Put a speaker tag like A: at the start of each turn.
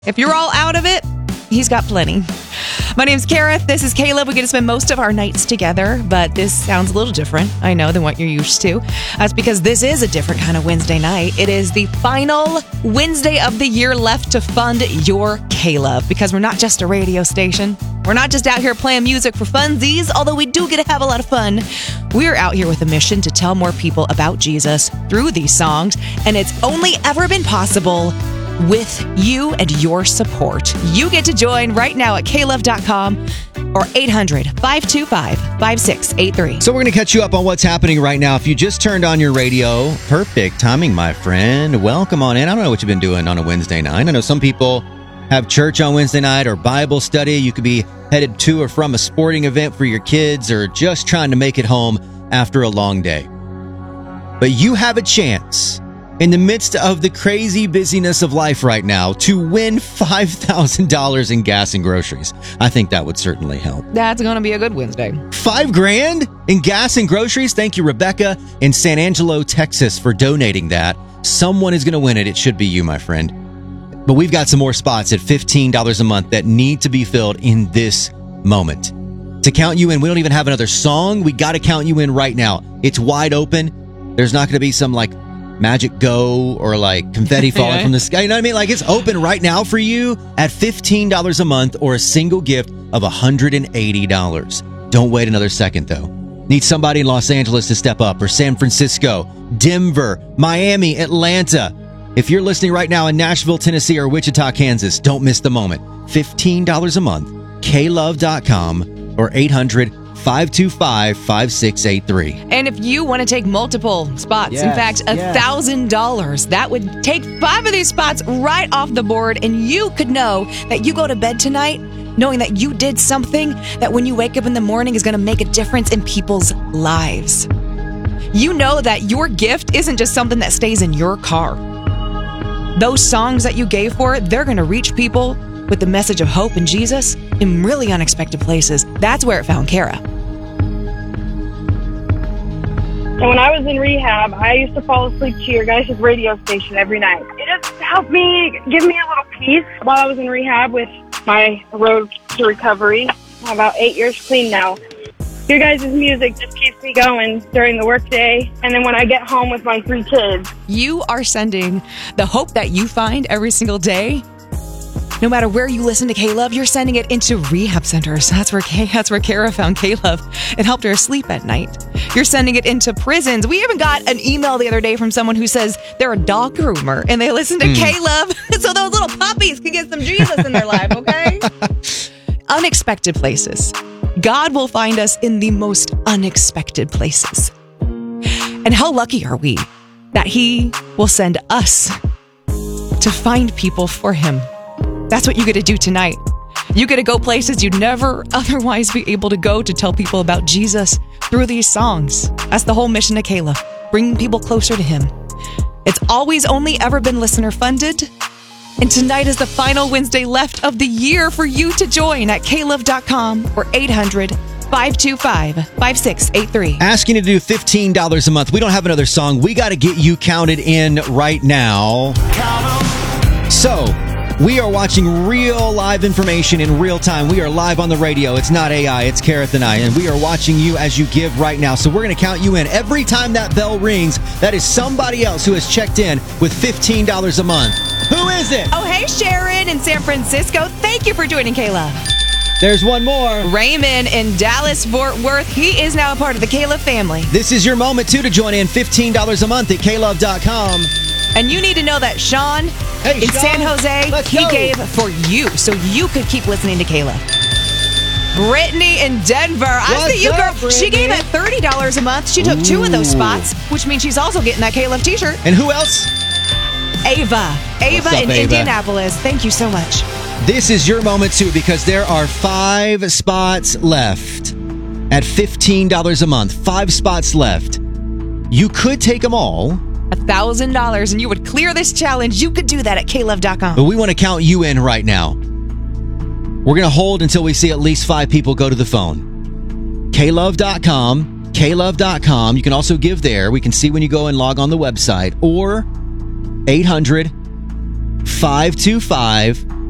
A: If you're all out of it, he's got plenty. My name's Kara. This is Caleb. We get to spend most of our nights together, but this sounds a little different, I know, than what you're used to. That's because this is a different kind of Wednesday night. It is the final Wednesday of the year left to fund your Caleb, because we're not just a radio station. We're not just out here playing music for funsies, although we do get to have a lot of fun. We're out here with a mission to tell more people about Jesus through these songs, and it's only ever been possible with you and your support. You get to join right now at klove.com or 800-525-5683.
B: So we're going to catch you up on what's happening right now. If you just turned on your radio, perfect timing, my friend. Welcome on in. I don't know what you've been doing on a Wednesday night. I know some people have church on Wednesday night or Bible study. You could be headed to or from a sporting event for your kids or just trying to make it home after a long day. But you have a chance in the midst of the crazy busyness of life right now to win $5,000 in gas and groceries. I think that would certainly help.
A: That's going to be a good Wednesday.
B: $5,000 in gas and groceries. Thank you, Rebecca in San Angelo, Texas, for donating that. Someone is going to win it. It should be you, my friend. But we've got some more spots at $15 a month that need to be filled in this moment. To count you in, we don't even have another song. We got to count you in right now. It's wide open. There's not going to be some magic go or confetti falling from the sky. You know what I mean? It's open right now for you at $15 a month or a single gift of $180. Don't wait another second, though. Need somebody in Los Angeles to step up, or San Francisco, Denver, Miami, Atlanta. If you're listening right now in Nashville, Tennessee, or Wichita, Kansas, don't miss the moment. $15 a month, klove.com or 800-525-5683.
A: And if you want to take multiple spots, in fact, $1,000, that would take 5 of these spots right off the board, and you could know that you go to bed tonight knowing that you did something that when you wake up in the morning is going to make a difference in people's lives. You know that your gift isn't just something that stays in your car. Those songs that you gave for it, they're going to reach people with the message of hope in Jesus in really unexpected places. That's where it found Kara.
C: When I was in rehab, I used to fall asleep to your guys' radio station every night. It just helped me, give me a little peace while I was in rehab with my road to recovery. I'm about 8 years clean now. Your guys' music just keeps me going during the workday, and then when I get home with my 3 kids.
A: You are sending the hope that you find every single day. No matter where you listen to K-Love, you're sending it into rehab centers. That's where Kara found K-Love. It helped her sleep at night. You're sending it into prisons. We even got an email the other day from someone who says they're a dog groomer and they listen to K-Love so those little puppies can get some Jesus in their life, okay? Unexpected places. God will find us in the most unexpected places. And how lucky are we that He will send us to find people for Him. That's what you get to do tonight. You get to go places you'd never otherwise be able to go to tell people about Jesus through these songs. That's the whole mission of Caleb, bringing people closer to Him. It's always only ever been listener funded. And tonight is the final Wednesday left of the year for you to join at klove.com or 800-525-5683.
B: Asking you to do $15 a month. We don't have another song. We got to get you counted in right now. So, we are watching real live information in real time. We are live on the radio. It's not AI, it's Kareth and I. And we are watching you as you give right now. So we're going to count you in. Every time that bell rings, that is somebody else who has checked in with $15 a month. Who is it?
A: Oh, hey, Sharon in San Francisco. Thank you for joining Caleb.
B: There's one more.
A: Raymond in Dallas, Fort Worth. He is now a part of the Caleb family.
B: This is your moment, too, to join in. $15 a month at klove.com.
A: And you need to know that Sean in San Jose, he gave for you, so you could keep listening to Caleb. Brittany in Denver. I see you, girl. Brittany? She gave at $30 a month. She took 2 of those spots, which means she's also getting that Caleb t-shirt.
B: And who else?
A: Ava in Indianapolis. Thank you so much.
B: This is your moment, too, because there are 5 spots left at $15 a month. 5 spots left. You could take them all.
A: $1,000 and you would clear this challenge. You could do that at klove.com.
B: But we want to count you in right now. We're going to hold until we see at least 5 people go to the phone. klove.com. klove.com. You can also give there. We can see when you go and log on the website. Or 800-525